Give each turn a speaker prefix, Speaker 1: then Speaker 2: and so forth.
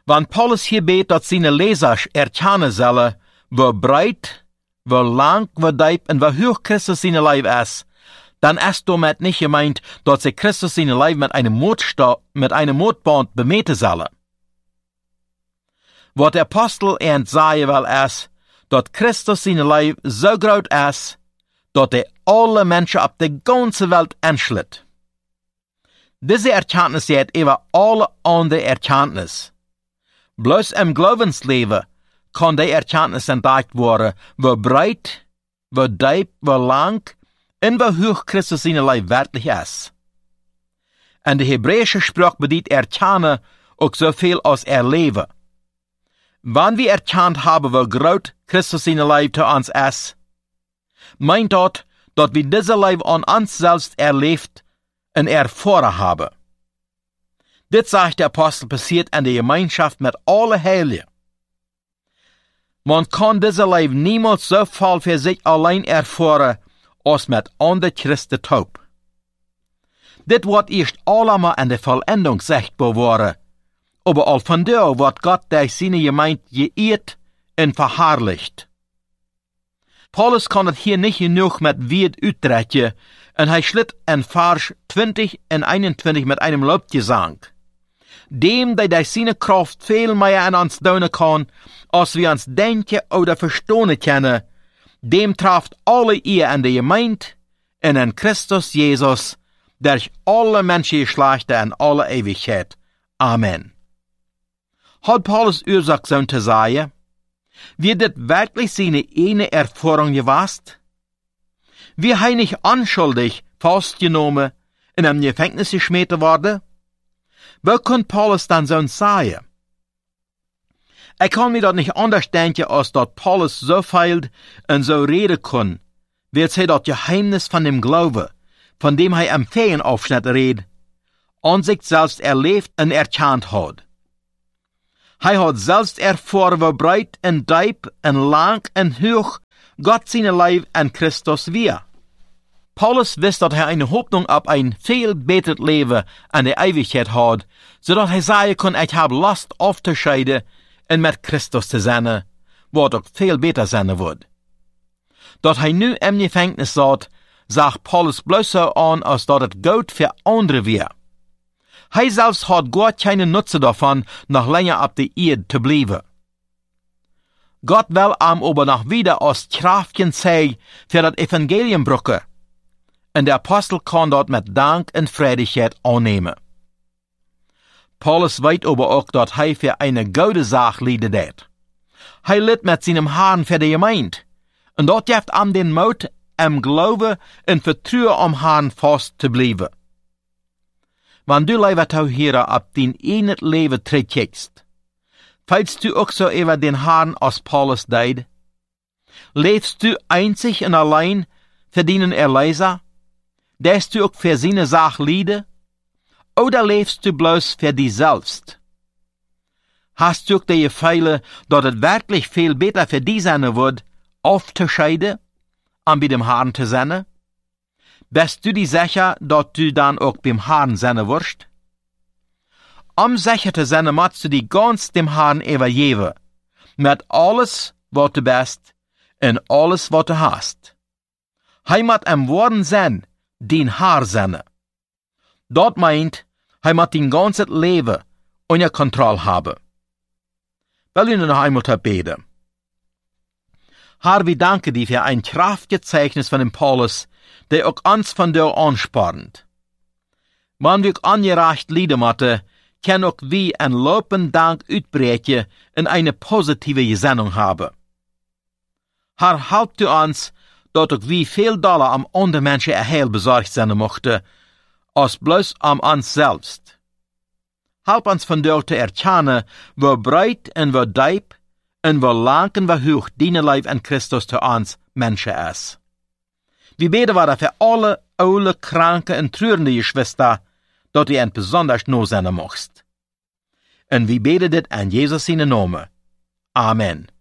Speaker 1: Want Paulus hier beet dat zijn lezers erkennen zullen, hoe breed, hoe lang, hoe diep en hoe hoog Christus zijn leven is, dan is damit niet gemeint, dat ze Christus zijn leven met een mootband bemeten zullen. Wat de apostel aan zeggen wil is, dat Christus zijn leven zo groot is, dat hij alle mensen op de ganze Welt ansluit. Deze erkenntnis gaat over alle andere erkenntnis. Bloos im Glaubensleven kan die erkenntnis entdeckt worden, hoe breed, hoe diep, hoe lang en hoe hoog Christus zijn leven werkelijk is. En de Hebräische Sprache bedient erkennen ook zoveel als erleven. Wanneer we erkannt hebben hoe groot Christus zijn leven te ons is, meint dat we deze leven aan ons zelfs erlebt en ervaren hebben. Dit zegt de apostel passiert in de gemeenschap met alle heiligen. Man kan deze leven niemals zo vol voor zich alleen ervaren als met andere Christen taub. Dit wordt eerst allemaal in de vollendung zichtbaar worden, aber al vandaar wordt God durch seine Gemeinde geëerd en verherrlicht. Paulus kan het hier niet genoeg met wied uittrekken, en hij sluit in vers 20 en 21 met einem Lobgesang. Dem, die durch seine Kraft veel meer in ons doen kan, als we ons denken oder verstehen können, dem traft alle eer in de Gemeinde en in Christus Jesus, durch alle Menschengeslachten in alle Ewigkeit. Amen. Hat Paulus Ursache so zu sagen? Wird dit wirklich seine eine Erfahrung gewast? Wie hij nicht anschuldig festgenommen in einem Gefängnis geschmissen worden? Wo kann Paulus dann so sagen? Ich kann mir das nicht anders denken, als dass Paulus so feilt und so reden kann, wird sie das Geheimnis von dem Glaube, von dem er im Ferienaufschnitt redet, an sich selbst erlebt und erkannt hat. Hij hat selbst erfahren, wie breit en diep en lang en hoog Gott seine Leib in Christus wir. Paulus wist dat hij eine Hoffnung op ein viel beter Leben an der Ewigkeit hat, zodat hij sagen kann, ich habe Lust aufzuscheiden en met Christus zu sein, wat ook viel beter sein wird. Dat hij nu im Gefängnis zat, sagt Paulus bloß so an, als dat het gut für andere wir. Hij selbst hat gar keine Nutze davon, noch länger auf der Erde zu bleiben. Gott will ihm aber noch wieder als Kraftchen zeigen für das Evangelium brücken. Und der Apostel kann dort mit Dank und Freudigkeit annehmen. Paulus weiß aber auch, dass er für eine gute Sache leidet hat. Er litt mit seinem Herrn für die Gemeinde. Und dort gibt ihm den Mut, im Glauben und Vertrauen am Herrn fast zu bleiben. Wenn du lieber zu hier ab dein eigenes Leben terugkijkst, fällst du auch so über den Herrn als Paulus deed? Lebst du einzig und allein für deinen Erlöser? Darfst du auch für seine Sache leiden? Oder lebst du bloß für dich selbst? Hast du auch die Gefühle, dass es wirklich viel besser für dich sein wird, aufzuscheiden und bei dem Herrn zu sein? Bist du dir sicher, dass du dann auch beim Herrn sein wirst? Um sicher zu sein, musst du dich ganz dem Herrn übergeben, mit alles, was du bist, und alles, was du hast. Hij moet im Worden sein, dein Herr sein. Dat meint, hij moet dein ganzes Leben unter Kontrolle haben. Will ich noch einmal beten? Herr, wir danken dir für ein Kraftgezeichnis von dem Paulus, der auch uns von dir anspornt. Wenn wir angerecht Lieder machen, kann auch wir ein Lob Dank uitbreken und eine positive Gesinnung haben. Herr, help du uns, dass auch wir viel doller am anderen Menschen Erheil besorgt sein mochten, als bloß am uns selbst. Help uns von dir zu erkennen, wo breit und wo diep und wo lang und wo hoch deine Leib in Christus zu uns Menschen ist. Wir beten weiter für alle alle kranke und treurende Geschwister, dass ihr besonders no sein mocht. Und wir beten dit in Jesus seine Namen. Amen.